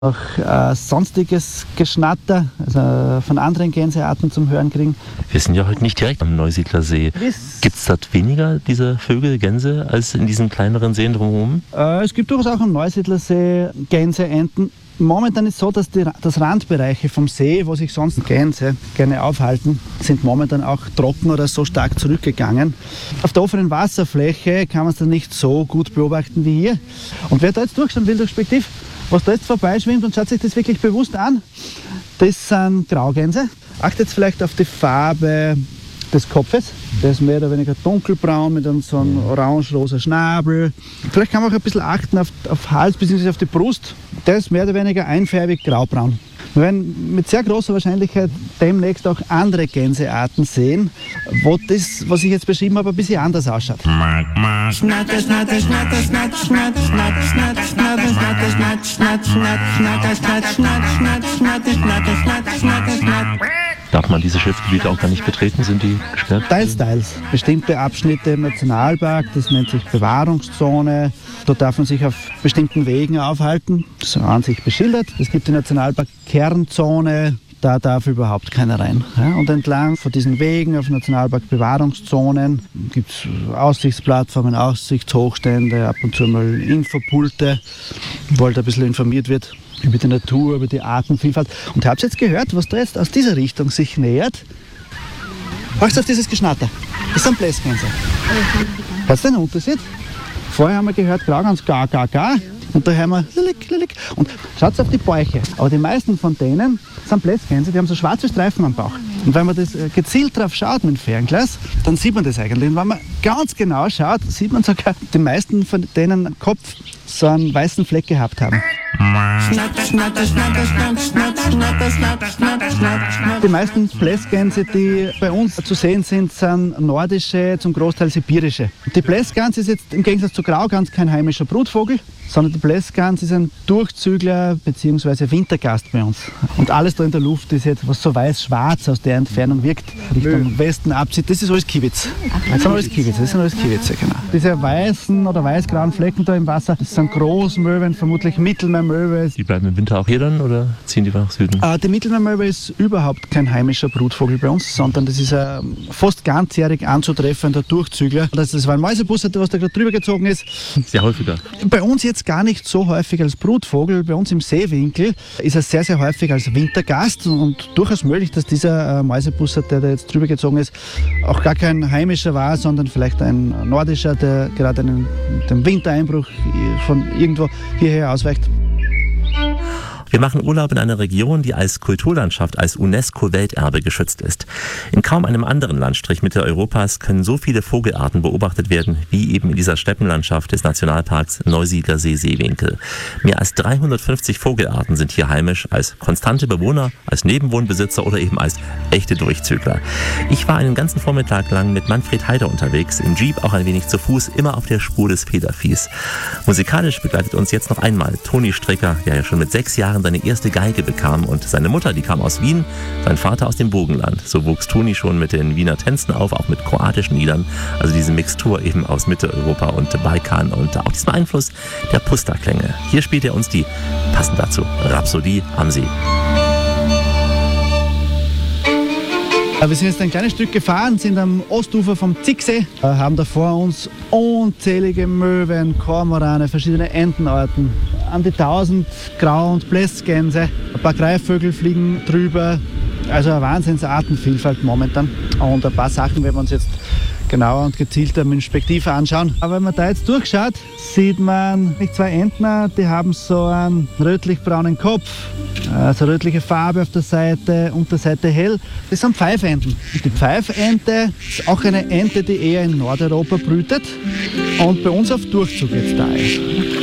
Auch sonstiges Geschnatter, also von anderen Gänsearten zum Hören kriegen. Wir sind ja heute nicht direkt am Neusiedler See. Gibt es dort weniger dieser Vögel, Gänse, als in diesen kleineren Seen drumherum? Es gibt durchaus auch am Neusiedler See Gänse, Enten. Momentan ist es so, dass das Randbereiche vom See, wo sich sonst Gänse gerne aufhalten, sind momentan auch trocken oder so stark zurückgegangen. Auf der offenen Wasserfläche kann man es dann nicht so gut beobachten wie hier. Und wer da jetzt durchschauen will durchs Spektiv, was da jetzt vorbeischwimmt und schaut sich das wirklich bewusst an, das sind Graugänse. Achtet vielleicht auf die Farbe des Kopfes. Der ist mehr oder weniger dunkelbraun mit so einem orange-rosa Schnabel. Vielleicht kann man auch ein bisschen achten auf Hals bzw. auf die Brust. Der ist mehr oder weniger einfärbig graubraun. Wir werden mit sehr großer Wahrscheinlichkeit demnächst auch andere Gänsearten sehen, wo das, was ich jetzt beschrieben habe, ein bisschen anders ausschaut. Darf man diese Schutzgebiete auch gar nicht betreten? Sind die gesperrt? Teils. Bestimmte Abschnitte im Nationalpark, das nennt sich Bewahrungszone. Dort darf man sich auf bestimmten Wegen aufhalten. Das ist an sich beschildert. Es gibt die Nationalpark-Kernzone, da darf überhaupt keiner rein. Ja, und entlang von diesen Wegen auf Nationalpark-Bewahrungszonen gibt es Aussichtsplattformen, Aussichtshochstände, ab und zu mal Infopulte, wo halt ein bisschen informiert wird über die Natur, über die Artenvielfalt. Und habt ihr jetzt gehört, was da jetzt aus dieser Richtung sich nähert? Hörst du auf dieses Geschnatter? Das sind Blässgänse. Hörst du den Unterschied? Vorher haben wir gehört, Graugans, ga. Und da hören wir lilik. Und schaut auf die Bäuche. Aber die meisten von denen sind Blässgänse, die haben so schwarze Streifen am Bauch. Und wenn man das gezielt drauf schaut mit dem Fernglas, dann sieht man das eigentlich. Und wenn man ganz genau schaut, sieht man sogar, die meisten von denen am Kopf so einen weißen Fleck gehabt haben. Die meisten Blässgänse, die bei uns zu sehen sind, sind nordische, zum Großteil sibirische. Die Blässgans ist jetzt im Gegensatz zur Graugans kein heimischer Brutvogel, sondern die Blässgans ist ein Durchzügler bzw. Wintergast bei uns. Und alles da in der Luft ist jetzt, was so weiß-schwarz aus der Entfernung wirkt, Richtung Westen abzieht, das ist alles Kiewitz. Das sind alles Kiewitze, genau. Diese weißen oder weißgrauen Flecken da im Wasser, das sind Großmöwen, vermutlich Mittelmeermöwe. Die bleiben im Winter auch hier dann oder ziehen die nach Süden? Die Mittelmeermöwe ist überhaupt kein heimischer Brutvogel bei uns, sondern das ist ein fast ganzjährig anzutreffender Durchzügler. Das war ein Mäusebussard, was da gerade drüber gezogen ist. Sehr häufiger. Bei uns jetzt gar nicht so häufig als Brutvogel. Bei uns im Seewinkel ist er sehr, sehr häufig als Wintergast und durchaus möglich, dass dieser Mäusebussard, der da jetzt drüber gezogen ist, auch gar kein heimischer war, sondern vielleicht ein nordischer, der gerade den Wintereinbruch von irgendwo hierher ausweicht. Wir machen Urlaub in einer Region, die als Kulturlandschaft, als UNESCO-Welterbe geschützt ist. In kaum einem anderen Landstrich Mitteleuropas können so viele Vogelarten beobachtet werden, wie eben in dieser Steppenlandschaft des Nationalparks Neusiedler See-Seewinkel. Mehr als 350 Vogelarten sind hier heimisch, als konstante Bewohner, als Nebenwohnbesitzer oder eben als echte Durchzügler. Ich war einen ganzen Vormittag lang mit Manfred Heider unterwegs, im Jeep auch ein wenig zu Fuß, immer auf der Spur des Federviehs. Musikalisch begleitet uns jetzt noch einmal Toni Stricker, der ja schon mit 6 Jahren seine erste Geige bekam, und seine Mutter, die kam aus Wien, sein Vater aus dem Burgenland. So wuchs Toni schon mit den Wiener Tänzen auf, auch mit kroatischen Liedern, also diese Mixtur eben aus Mitteleuropa und Balkan und auch diesen Einfluss der Pusterklänge. Hier spielt er uns die, passend dazu, Rhapsodie am See. Wir sind jetzt ein kleines Stück gefahren, sind am Ostufer vom Zicksee, haben da vor uns unzählige Möwen, Kormorane, verschiedene Entenarten, an die 1000 Grau- und Blässgänse, ein paar Greifvögel fliegen drüber, also eine Wahnsinnsartenvielfalt momentan. Und ein paar Sachen werden wir uns jetzt genauer und gezielter mit dem Spektiv anschauen. Aber wenn man da jetzt durchschaut, sieht man 2 Entner, die haben so einen rötlich-braunen Kopf, so rötliche Farbe auf der Seite, Unterseite hell. Das sind Pfeifenten. Und die Pfeifente ist auch eine Ente, die eher in Nordeuropa brütet und bei uns auf Durchzug jetzt da ist.